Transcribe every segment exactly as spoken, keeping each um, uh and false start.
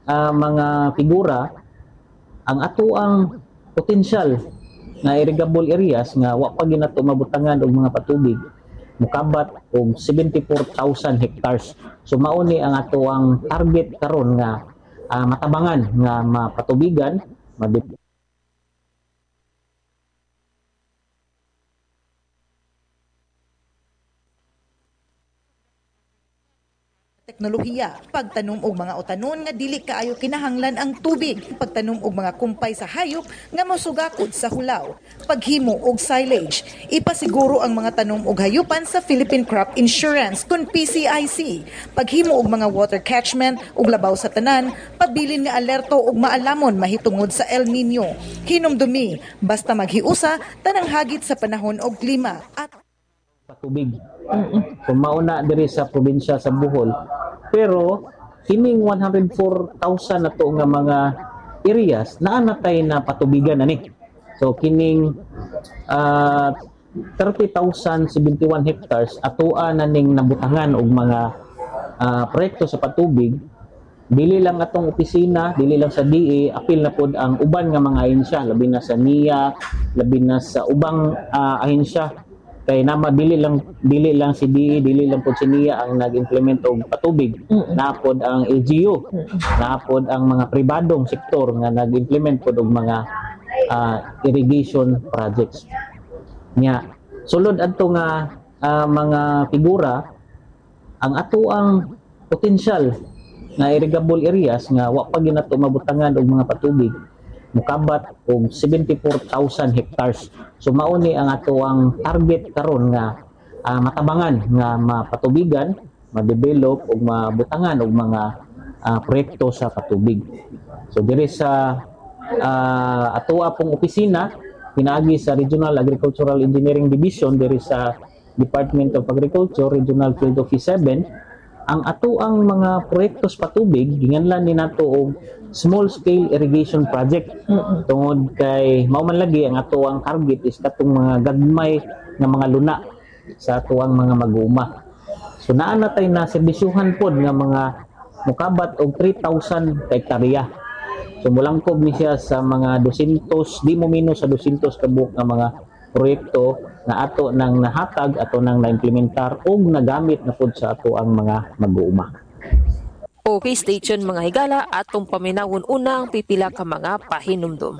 ah, mga figura ang atuang potensyal nga irrigable areas nga wa pa ginato mabutangan og mga patubig mukabat og seventy-four thousand hectares. So mao ni ang atuang target karon nga ah, matabangan nga mapatubigan, mabit teknolohiya, pagtanom og mga utanon nga dili kaayo kinahanglan ang tubig, pagtanom og mga kumpay sa hayop nga mosugakod sa hulaw, paghimo og silage, ipasiguro ang mga tanom og hayupan sa Philippine Crop Insurance kun P C I C, paghimo og mga water catchment ug labaw sa tanan, pabilin nga alerto ug maalamon mahitungod sa El Nino. Hinumdumi, basta maghiusa tanang hagit sa panahon og klima at patubig. Kung mauna diri sa probinsya sa Bohol. Pero kining one hundred four thousand nato nga mga areas naa natay na patubigan ani. So kining uh, thirty thousand seventy-one hectares atoa na ning nabutangan og mga uh, proyekto sa patubig. Dili lang atong opisina, dili lang sa D A, apil na pod ang uban nga mga ahensya, labi na sa N I A, labi na sa ubang uh, ahensya. Kay nama dili lang dili lang si D E, dili lang pod si N I A ang nag-implement og patubig. Mm-hmm. Napod ang L G U, mm-hmm. napod ang mga pribadong sektor nga nag-implement pod og mga uh, irrigation projects. Nya sulod adto nga uh, mga figura ang ato ang potensyal nga irrigable areas nga wa pa ginato mabutangan og mga patubig mukabat og seventy-four thousand hectares. So mao ni ang ato ang target karon nga uh, matabangan nga mapatubigan, ma-develop ug mabutangan og mga uh, proyekto sa patubig. So diri sa uh, ato pong opisina pinaagi sa Regional Agricultural Engineering Division diri sa Department of Agriculture, Regional Field Office seven, ang ato ang mga proyekto sa patubig ginganlan ni nato og small scale irrigation project. Mm-hmm. Tungod kay mao man lagi ang ato ang target is katong mga gagmay nga mga luna sa ato ang mga mag-uuma. So naa na tay na serbisyuhan pod nga mga mukabat og three thousand hektarya. So mulangkob ni siya sa mga two hundred, di mo minus sa two hundred kabuk nga mga proyekto na ato nang nahatag, ato nang naimplementar o nagamit na pod sa ato ang mga mag-uuma. Okay, stay tuned mga higala, atong paminawon unang pipila ka mga pahinumdum.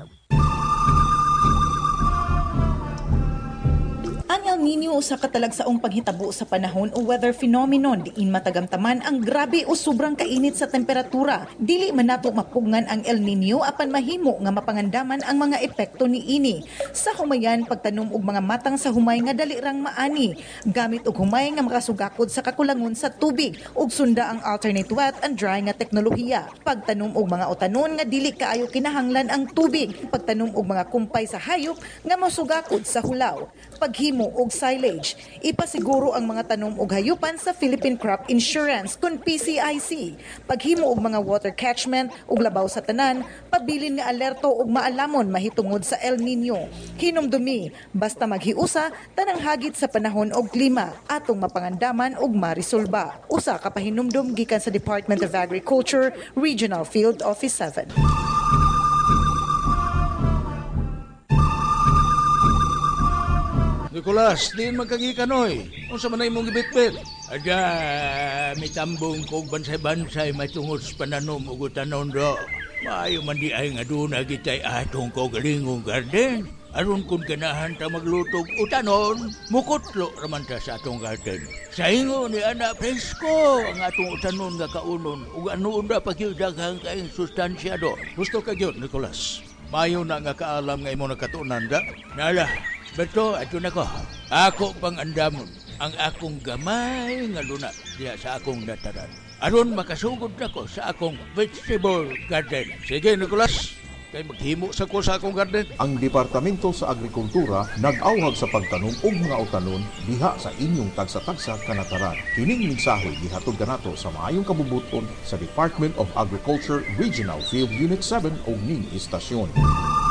Ang El Nino usa ka talagsaong paghitabo sa panahon o weather phenomenon diin matagamtaman ang grabe o sobrang kainit sa temperatura. Dili man nato mapugngan ang El Nino apan mahimo nga mapangandaman ang mga epekto niini. Sa humayan pagtanom og mga matang sa humay nga dali rang maani, gamit og humay nga makasugakod sa kakulangon sa tubig ug sunda ang alternate wet and dry nga teknolohiya. Pagtanom og mga utanon nga dili kaayo kinahanglan ang tubig, pagtanom og mga kumpay sa hayop nga mosugakod sa hulaw, paghimo og silage, ipasiguro ang mga tanom og hayupan sa Philippine Crop Insurance kun P C I C, paghimo og mga water catchment ug labaw sa tanan, pabilin nga alerto ug maalamon mahitungod sa El Nino. Hinumdumi, basta maghiusa tanang hagit sa panahon og klima, atong mapangandaman ug marisolba. Usa ka pahinumdum gikan sa Department of Agriculture, Regional Field Office seven. Nicolas, diin magkagikanoy. Kung sa manay mong gibitbit. Ada, may tambong kong bansay-bansay may tungod sa pananom o gutanon do. Maayo man di ay nga doon agitay atong ko galingong garden. Aron kung ganahan ta maglutog utanon, mukutlo raman ta sa atong garden. Sa ingo ni Ana Presko, ang atong utanon nga kaunon, ug anoon na pagyudaghang kaing sustansya do. Gusto ka yun, Nicolas. Mayo na nga kaalam nga imo nakatunan da. Nala, beto, ato na ko. Ako pang andamon ang akong gamay nga luna diya sa akong dataran. Aron makasugod na ko sa akong vegetable garden. Sige, Nicolas, kay maghimo sa ko sa akong garden. Ang Departamento sa Agrikultura nag-awhag sa pagtanom og mga utanon diha sa inyong tagsa-tagsa kanataran. Kining mensahe gihatod kanato sa maayong kabubuton sa Department of Agriculture Regional Field Unit seven og ning istasyon.